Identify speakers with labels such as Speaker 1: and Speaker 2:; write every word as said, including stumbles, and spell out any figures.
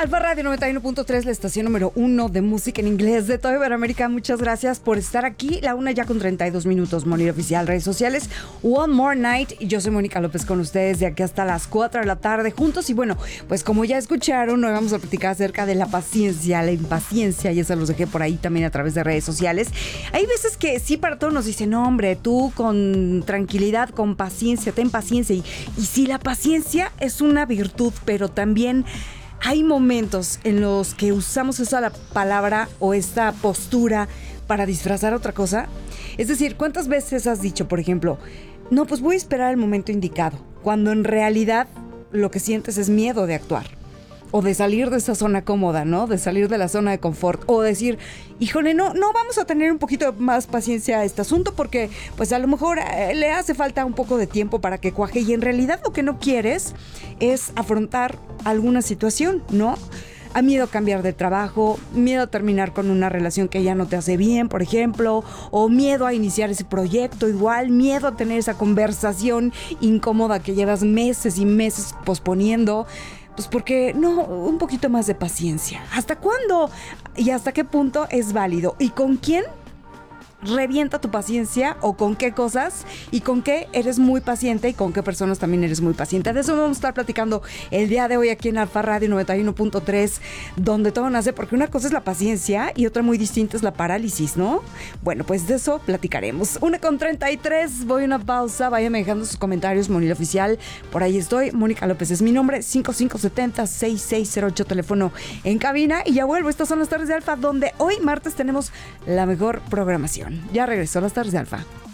Speaker 1: Alfa Radio noventa y uno punto tres, la estación número uno de música en inglés de toda Iberoamérica. Muchas gracias por estar aquí. La una ya con treinta y dos minutos. Monir Oficial, redes sociales. One More Night. Y yo soy Mónica López con ustedes de aquí hasta las cuatro de la tarde juntos. Y bueno, pues como ya escucharon, hoy vamos a platicar acerca de la paciencia, la impaciencia. Ya se los dejé por ahí también a través de redes sociales. Hay veces que sí, para todos nos dicen, no, hombre, tú con tranquilidad, con paciencia, ten paciencia. Y, y sí, la paciencia es una virtud, pero también hay momentos en los que usamos esa palabra o esta postura para disfrazar otra cosa. Es decir, ¿cuántas veces has dicho, por ejemplo, no, pues voy a esperar el momento indicado, cuando en realidad lo que sientes es miedo de actuar? O de salir de esa zona cómoda, ¿no? De salir de la zona de confort. O decir, híjole, no, no, vamos a tener un poquito más paciencia a este asunto porque pues a lo mejor eh, le hace falta un poco de tiempo para que cuaje. Y en realidad lo que no quieres es afrontar alguna situación, ¿no? A miedo a cambiar de trabajo, miedo a terminar con una relación que ya no te hace bien, por ejemplo, o miedo a iniciar ese proyecto igual, miedo a tener esa conversación incómoda que llevas meses y meses posponiendo. Pues porque, no, un poquito más de paciencia. ¿Hasta cuándo? ¿Y hasta qué punto es válido? ¿Y con quién revienta tu paciencia? ¿O con qué cosas? ¿Y con qué eres muy paciente? ¿Y con qué personas también eres muy paciente? De eso vamos a estar platicando el día de hoy aquí en Alfa Radio noventa y uno punto tres, donde todo nace, porque una cosa es la paciencia y otra muy distinta es la parálisis, ¿no? Bueno, pues de eso platicaremos. Una con treinta y tres, voy a una pausa, váyanme dejando sus comentarios, Monil Oficial, por ahí estoy, Mónica López es mi nombre, cinco cinco siete cero, seis seis cero ocho, teléfono en cabina, y ya vuelvo. Estas son las tardes de Alfa, donde hoy martes tenemos la mejor programación. Ya regresó a las tardes de Alfa.